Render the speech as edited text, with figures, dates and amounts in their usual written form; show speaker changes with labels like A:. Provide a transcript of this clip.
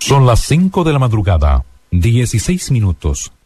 A: Son las 5 de la madrugada, 16 minutos.